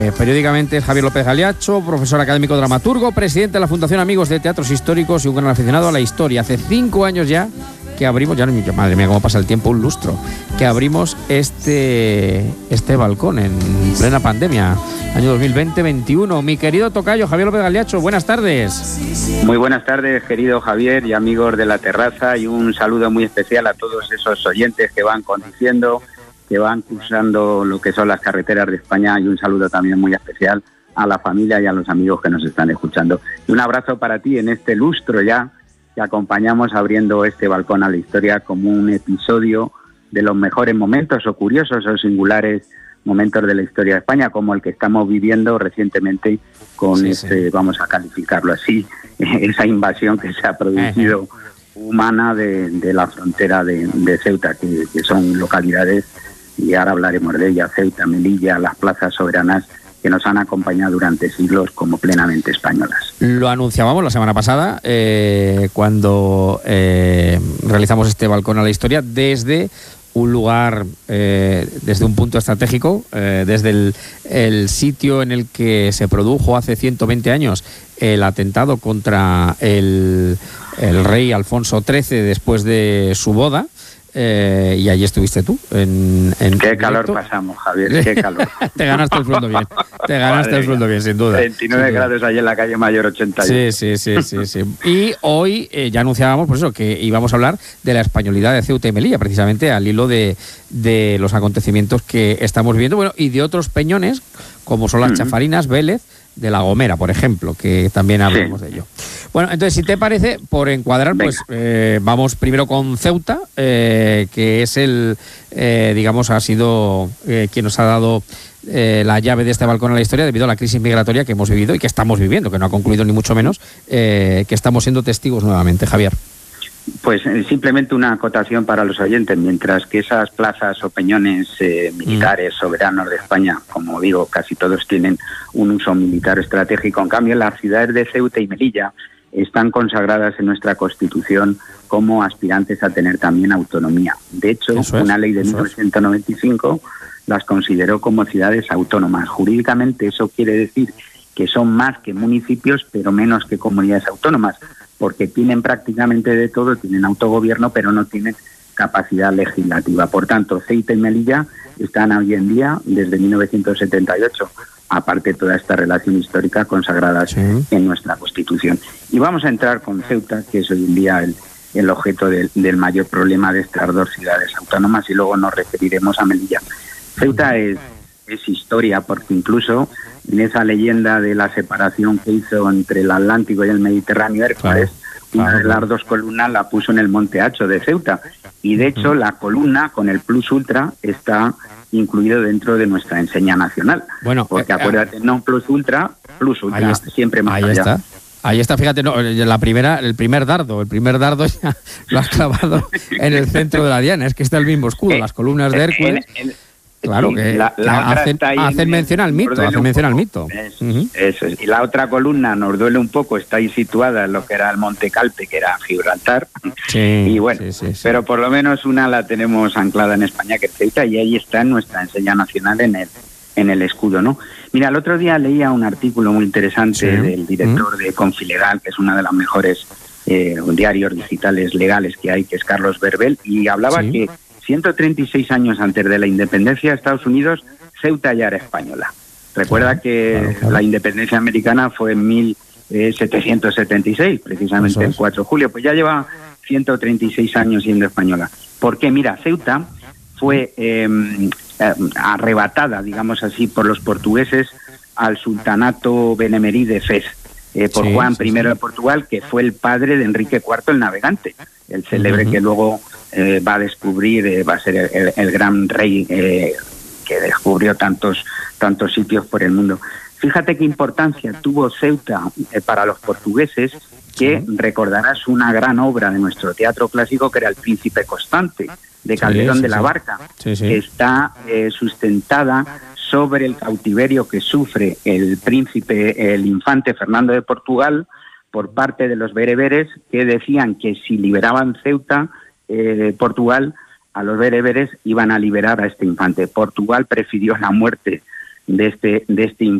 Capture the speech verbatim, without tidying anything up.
Eh, periódicamente es Javier López Galiacho, profesor académico dramaturgo, presidente de la Fundación Amigos de Teatros Históricos y un gran aficionado a la historia. Hace cinco años ya que abrimos, ya no, madre mía, cómo pasa el tiempo, un lustro, que abrimos este, este balcón en plena pandemia, año dos mil veinte veintiuno. Mi querido tocayo Javier López Galiacho, buenas tardes. Muy buenas tardes, querido Javier y amigos de la terraza, y un saludo muy especial a todos esos oyentes que van conduciendo, que van cruzando lo que son las carreteras de España, y un saludo también muy especial a la familia y a los amigos que nos están escuchando. Y un abrazo para ti en este lustro ya que acompañamos abriendo este balcón a la historia como un episodio de los mejores momentos o curiosos o singulares momentos de la historia de España, como el que estamos viviendo recientemente con sí, este, sí. vamos a calificarlo así, esa invasión que se ha producido uh-huh. humana de, de la frontera de, de Ceuta, que, que son localidades, y ahora hablaremos de ellas, Ceuta, Melilla, las plazas soberanas que nos han acompañado durante siglos como plenamente españolas. Lo anunciábamos la semana pasada eh, cuando eh, realizamos este balcón a la historia desde un lugar, eh, desde un punto estratégico, eh, desde el, el sitio en el que se produjo hace ciento veinte años el atentado contra el, el rey Alfonso trece después de su boda. Eh, y allí estuviste tú en, en qué calor directo. Pasamos, Javier, qué calor. Te ganaste el sueldo bien, te ganaste el sueldo bien, sin duda. veintinueve sin duda. Grados allí en la calle Mayor ochenta y uno. Sí, sí, sí, sí, sí. Y hoy eh, ya anunciábamos por eso que íbamos a hablar de la españolidad de Ceuta y Melilla, precisamente al hilo de, de los acontecimientos que estamos viendo, bueno, y de otros peñones, como son las uh-huh. Chafarinas, Vélez, de La Gomera, por ejemplo, que también hablamos sí. de ello. Bueno, entonces, si te parece, por encuadrar, Venga. pues eh, vamos primero con Ceuta, eh, que es el, eh, digamos, ha sido eh, quien nos ha dado eh, la llave de este balcón a la historia debido a la crisis migratoria que hemos vivido y que estamos viviendo, que no ha concluido ni mucho menos, eh, que estamos siendo testigos nuevamente, Javier. Pues eh, simplemente una acotación para los oyentes, mientras que esas plazas o peñones eh, militares soberanos de España, como digo, casi todos tienen un uso militar estratégico, en cambio las ciudades de Ceuta y Melilla están consagradas en nuestra Constitución como aspirantes a tener también autonomía. De hecho, es, una ley de mil novecientos noventa y cinco las consideró como ciudades autónomas. Jurídicamente eso quiere decir que son más que municipios, pero menos que comunidades autónomas, porque tienen prácticamente de todo, tienen autogobierno, pero no tienen capacidad legislativa. Por tanto, Ceuta y Melilla están hoy en día, desde mil novecientos setenta y ocho, aparte de toda esta relación histórica, consagradas sí. en nuestra Constitución. Y vamos a entrar con Ceuta, que es hoy en día el, el objeto del, del mayor problema de estas dos ciudades autónomas, y luego nos referiremos a Melilla. Ceuta es, es historia, porque incluso en esa leyenda de la separación que hizo entre el Atlántico y el Mediterráneo, Hércules, claro, una claro. de las dos columnas la puso en el Monte Hacho de Ceuta, y de hecho uh-huh. la columna con el plus ultra está incluido dentro de nuestra enseña nacional, bueno, porque eh, acuérdate, eh, no plus ultra, plus ultra, está, siempre más ahí allá. Está. Ahí está, fíjate, no, la primera, el primer dardo, el primer dardo ya lo has clavado en el centro de la diana, es que está el mismo escudo, eh, las columnas de Hércules. Eh, eh, Claro, sí, que, la, la que hacen, hacen mención al mito, hacen mención al mito. Eso, uh-huh. eso es. Y la otra columna, nos duele un poco, está ahí situada en lo que era el Monte Calpe, que era Gibraltar. Sí, y bueno, sí, sí, sí. pero por lo menos una la tenemos anclada en España, que es Ceuta, y ahí está en nuestra enseña nacional en el, en el escudo, ¿no? Mira, el otro día leía un artículo muy interesante sí. del director uh-huh. de Confilegal, que es una de las mejores eh, diarios digitales legales que hay, que es Carlos Verbel, y hablaba sí. que ciento treinta y seis años antes de la independencia de Estados Unidos, Ceuta ya era española. Recuerda claro, que claro, claro. la independencia americana fue en mil setecientos setenta y seis, precisamente el cuatro de julio, pues ya lleva ciento treinta y seis años siendo española. Porque mira, Ceuta fue eh, arrebatada, digamos así, por los portugueses al sultanato benemerí de Fez, eh, por sí, Juan sí, primero sí. de Portugal, que fue el padre de Enrique cuarto el Navegante, el célebre uh-huh. que luego eh, va a descubrir, eh, va a ser el, el gran rey eh, que descubrió tantos, tantos sitios por el mundo. Fíjate qué importancia tuvo Ceuta eh, para los portugueses, que uh-huh. recordarás una gran obra de nuestro teatro clásico, que era El Príncipe Constante, de Calderón sí, sí, de la sí. Barca, sí, sí. que está eh, sustentada sobre el cautiverio que sufre el príncipe, el infante Fernando de Portugal, por parte de los bereberes, que decían que si liberaban Ceuta, eh, Portugal, a los bereberes iban a liberar a este infante. Portugal prefirió la muerte de este de este